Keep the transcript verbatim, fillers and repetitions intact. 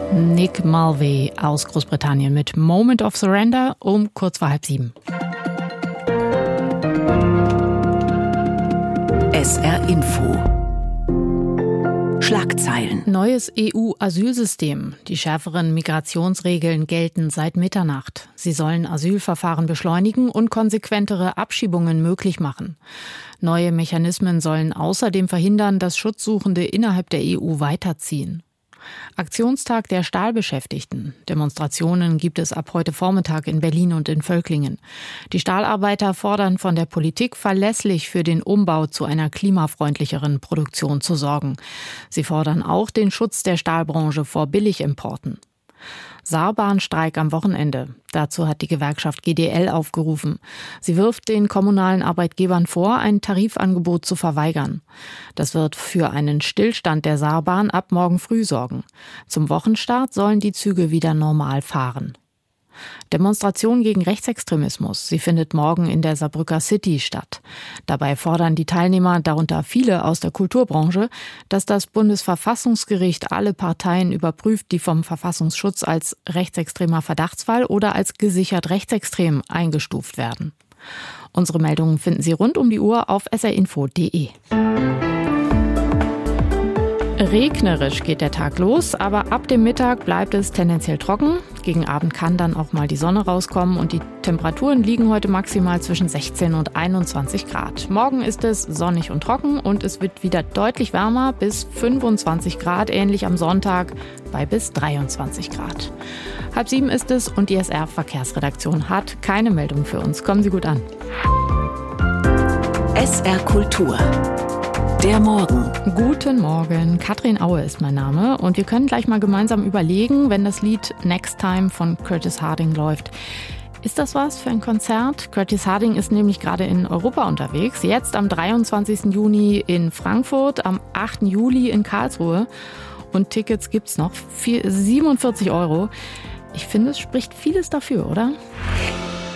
Nick Mulvey aus Großbritannien mit Moment of Surrender um kurz vor halb sieben. S R Info. Schlagzeilen. Neues E U-Asylsystem. Die schärferen Migrationsregeln gelten seit Mitternacht. Sie sollen Asylverfahren beschleunigen und konsequentere Abschiebungen möglich machen. Neue Mechanismen sollen außerdem verhindern, dass Schutzsuchende innerhalb der E U weiterziehen. Aktionstag der Stahlbeschäftigten. Demonstrationen gibt es ab heute Vormittag in Berlin und in Völklingen. Die Stahlarbeiter fordern von der Politik, verlässlich für den Umbau zu einer klimafreundlicheren Produktion zu sorgen. Sie fordern auch den Schutz der Stahlbranche vor Billigimporten. Saarbahnstreik am Wochenende. Dazu hat die Gewerkschaft G D L aufgerufen. Sie wirft den kommunalen Arbeitgebern vor, ein Tarifangebot zu verweigern. Das wird für einen Stillstand der Saarbahn ab morgen früh sorgen. Zum Wochenstart sollen die Züge wieder normal fahren. Demonstration gegen Rechtsextremismus. Sie findet morgen in der Saarbrücker City statt. Dabei fordern die Teilnehmer, darunter viele aus der Kulturbranche, dass das Bundesverfassungsgericht alle Parteien überprüft, die vom Verfassungsschutz als rechtsextremer Verdachtsfall oder als gesichert rechtsextrem eingestuft werden. Unsere Meldungen finden Sie rund um die Uhr auf s r info punkt d e. Regnerisch geht der Tag los, aber ab dem Mittag bleibt es tendenziell trocken. Gegen Abend kann dann auch mal die Sonne rauskommen und die Temperaturen liegen heute maximal zwischen sechzehn und einundzwanzig Grad. Morgen ist es sonnig und trocken und es wird wieder deutlich wärmer, bis fünfundzwanzig Grad, ähnlich am Sonntag bei bis dreiundzwanzig Grad. Halb sieben ist es und die S R-Verkehrsredaktion hat keine Meldung für uns. Kommen Sie gut an. S R Kultur. Der Morgen. Guten Morgen, Katrin Aue ist mein Name und wir können gleich mal gemeinsam überlegen, wenn das Lied Next Time von Curtis Harding läuft. Ist das was für ein Konzert? Curtis Harding ist nämlich gerade in Europa unterwegs. Jetzt am dreiundzwanzigsten Juni in Frankfurt, am achten Juli in Karlsruhe. Und Tickets gibt's noch. siebenundvierzig Euro. Ich finde, es spricht vieles dafür, oder?